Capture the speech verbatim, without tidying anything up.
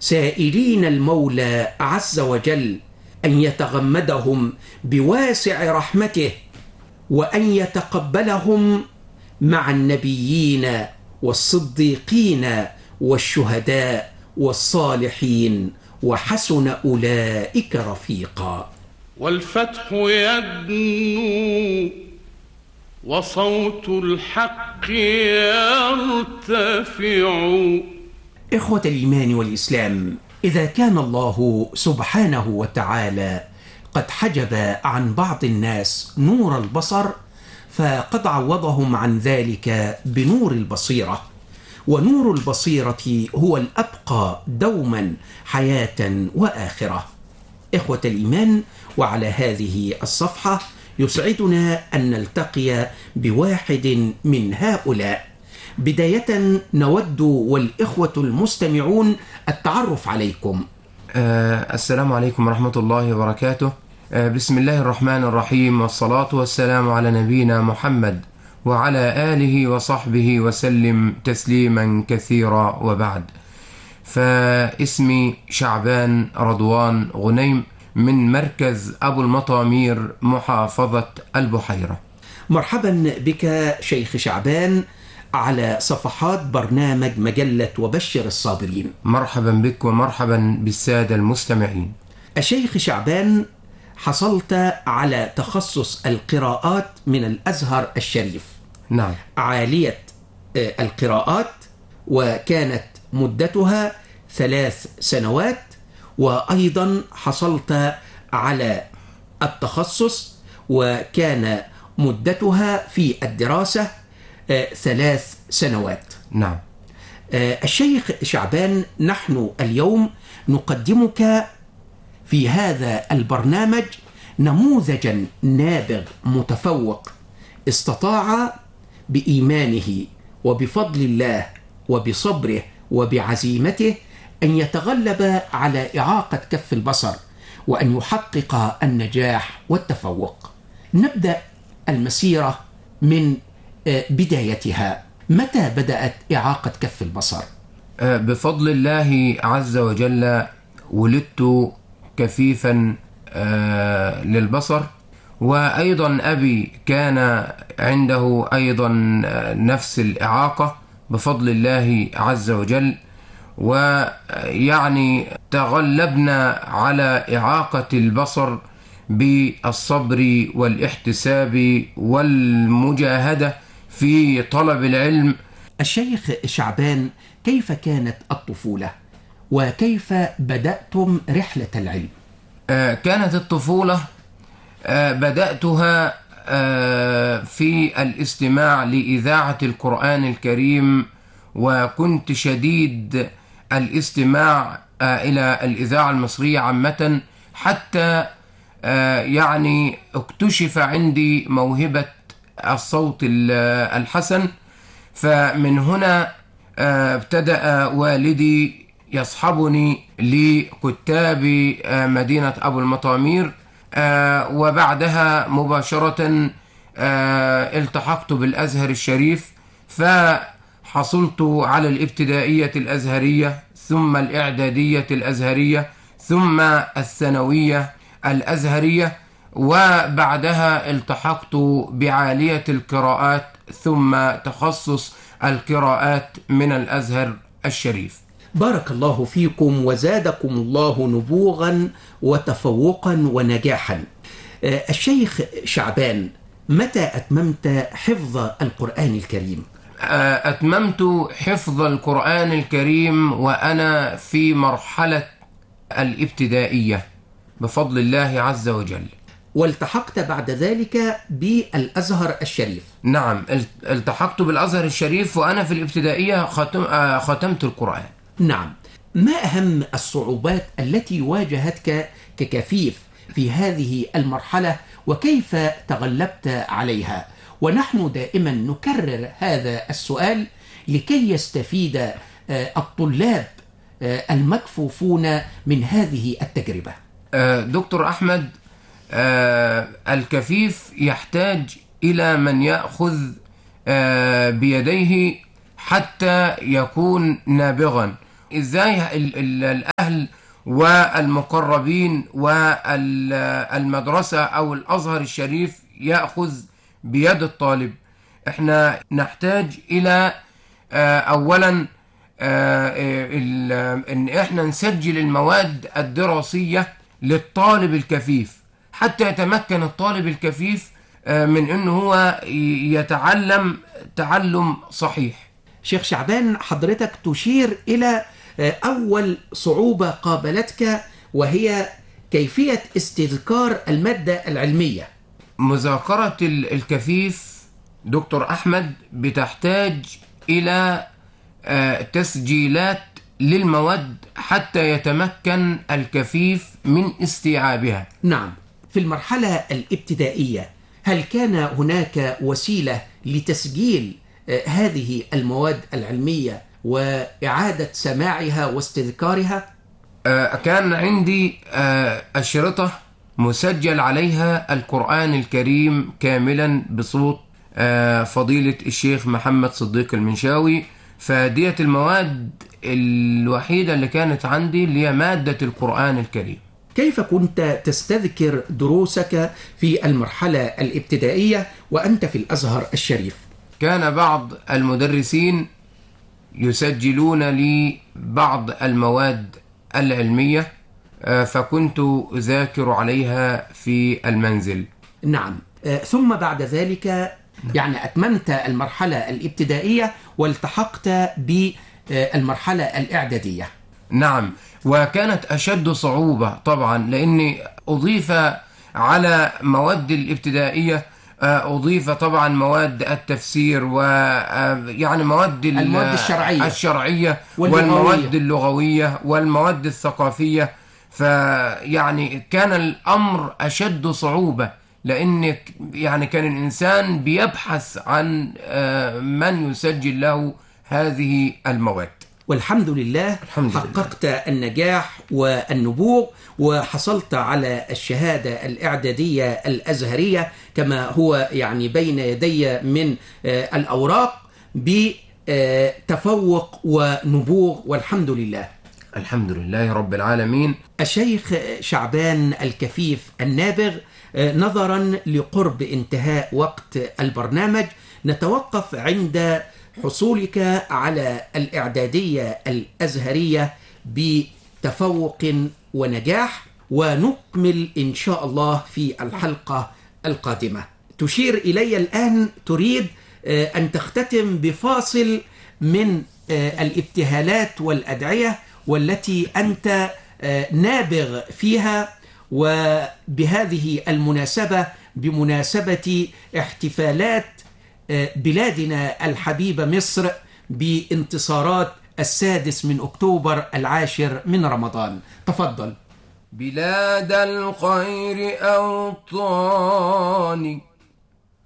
سائلين المولى عز وجل أن يتغمدهم بواسع رحمته، وأن يتقبلهم مع النبيين والصديقين والشهداء والصالحين، وحسن أولئك رفيقا. والفتح يدنو وصوت الحق يرتفع. إخوة الإيمان والإسلام، إذا كان الله سبحانه وتعالى قد حجب عن بعض الناس نور البصر، فقد عوضهم عن ذلك بنور البصيرة، ونور البصيرة هو الأبقى دوما حياة وآخرة. إخوة الإيمان، وعلى هذه الصفحة يسعدنا أن نلتقي بواحد من هؤلاء. بداية نود والإخوة المستمعون التعرف عليكم. آه السلام عليكم ورحمة الله وبركاته. آه بسم الله الرحمن الرحيم، والصلاة والسلام على نبينا محمد وعلى آله وصحبه وسلم تسليما كثيرا، وبعد. فاسمي شعبان رضوان غنيم من مركز أبو المطامير محافظة البحيرة. مرحبا بك شيخ شعبان على صفحات برنامج مجلة وبشر الصابرين. مرحبا بك ومرحبا بالسادة المستمعين. الشيخ شعبان، حصلت على تخصص القراءات من الأزهر الشريف. نعم. عالية القراءات، وكانت مدتها ثلاث سنوات، وأيضا حصلت على التخصص وكان مدتها في الدراسة ثلاث سنوات. نعم. الشيخ شعبان، نحن اليوم نقدمك في هذا البرنامج نموذجا نابغ متفوق استطاع بإيمانه وبفضل الله وبصبره وبعزيمته أن يتغلب على إعاقة كف البصر وأن يحقق النجاح والتفوق. نبدأ المسيرة من بدايتها. متى بدأت إعاقة كف البصر؟ بفضل الله عز وجل ولدت كفيفا للبصر، وأيضا أبي كان عنده أيضا نفس الإعاقة بفضل الله عز وجل، ويعني تغلبنا على إعاقة البصر بالصبر والاحتساب والمجاهدة في طلب العلم. الشيخ شعبان، كيف كانت الطفولة وكيف بدأتم رحلة العلم؟ آه كانت الطفولة آه بدأتها آه في الاستماع لإذاعة القرآن الكريم، وكنت شديد الاستماع آه إلى الإذاعة المصرية عامة، حتى آه يعني اكتشف عندي موهبة الصوت الحسن. فمن هنا ابتدأ والدي يصحبني لكتاب مدينة أبو المطامير، وبعدها مباشرة التحقت بالأزهر الشريف، فحصلت على الابتدائية الأزهرية ثم الإعدادية الأزهرية ثم الثانوية الأزهرية، وبعدها التحقت بعالية القراءات ثم تخصص القراءات من الأزهر الشريف. بارك الله فيكم وزادكم الله نبوغا وتفوقا ونجاحا. الشيخ شعبان، متى أتممت حفظ القرآن الكريم؟ أتممت حفظ القرآن الكريم وأنا في مرحلة الابتدائية بفضل الله عز وجل. والتحقت بعد ذلك بالأزهر الشريف؟ نعم، التحقت بالأزهر الشريف وأنا في الابتدائية ختم ختمت القرآن. نعم. ما أهم الصعوبات التي واجهتك ككفيف في هذه المرحلة وكيف تغلبت عليها؟ ونحن دائما نكرر هذا السؤال لكي يستفيد الطلاب المكفوفون من هذه التجربة. دكتور أحمد، آه الكفيف يحتاج إلى من يأخذ آه بيديه حتى يكون نابغا، إزاي ال- ال- الأهل والمقربين والمدرسة أو الأزهر الشريف يأخذ بيد الطالب. احنا نحتاج إلى آه، أولا آه، ال- إن احنا نسجل المواد الدراسية للطالب الكفيف حتى يتمكن الطالب الكفيف آه، من أنه هو ي- يتعلم تعلم صحيح. شيخ شعبان، حضرتك تشير إلى آه، أول صعوبة قابلتك، وهي كيفية استذكار المادة العلمية. مذاكرة ال- الكفيف دكتور أحمد بتحتاج إلى آه، تسجيلات للمواد حتى يتمكن الكفيف من استيعابها. نعم. في المرحلة الابتدائية هل كان هناك وسيلة لتسجيل آه، هذه المواد العلمية وإعادة سماعها واستذكارها؟ آه، كان عندي آه، أشرطة مسجل عليها القرآن الكريم كاملا بصوت آه، فضيلة الشيخ محمد صديق المنشاوي. فديت المواد الوحيدة اللي كانت عندي اللي هي مادة القرآن الكريم. كيف كنت تستذكر دروسك في المرحلة الابتدائية وأنت في الأزهر الشريف؟ كان بعض المدرسين يسجلون لي بعض المواد العلمية آه، فكنت أذاكر عليها في المنزل. نعم. آه، ثم بعد ذلك يعني أتممت المرحلة الابتدائية والتحقت بالمرحلة الإعدادية. نعم، وكانت أشد صعوبة طبعا لأني أضيف على مواد الابتدائية آه، أضيف طبعا مواد التفسير ويعني مواد ال- المواد الشرعية. الشرعية واللغوية. والمواد اللغوية والمواد الثقافية. فيعني كان الأمر أشد صعوبة لأن يعني كان الإنسان بيبحث عن آه، من يسجل له هذه المواد. والحمد لله الحمد لله. حققت النجاح والنبوغ وحصلت على الشهادة الإعدادية الأزهرية كما هو يعني بين يدي من آه، الأوراق بتفوق ونبوغ، والحمد لله. الحمد لله رب العالمين. الشيخ شعبان الكفيف النابغ، آه، نظرا لقرب انتهاء وقت البرنامج نتوقف عند حصولك على الإعدادية الأزهرية بتفوق ونجاح، ونكمل إن شاء الله في الحلقة القادمة. تشير إلي الآن تريد آه، أن تختتم بفاصل من آه، الابتهالات والأدعية والتي أنت آه، نابغ فيها، وبهذه المناسبة بمناسبة احتفالات بلادنا الحبيبة مصر بانتصارات السادس من أكتوبر العاشر من رمضان. تفضل. بلاد الخير أوطاني